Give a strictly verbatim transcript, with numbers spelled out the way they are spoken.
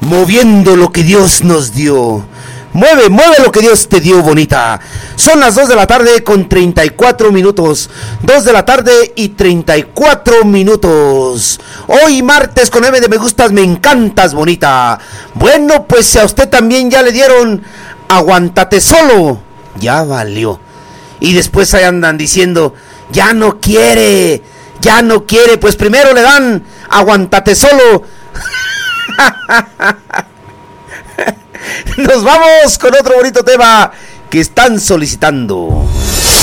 moviendo lo que Dios nos dio. Mueve, mueve lo que Dios te dio, bonita. Son las dos de la tarde con treinta y cuatro minutos. dos de la tarde y treinta y cuatro minutos. Hoy martes con M de me gustas, me encantas, bonita. Bueno, pues si a usted también ya le dieron aguántate solo, ya valió. Y después ahí andan diciendo, ya no quiere, ya no quiere. Pues primero le dan aguántate solo. Nos vamos con otro bonito tema que están solicitando.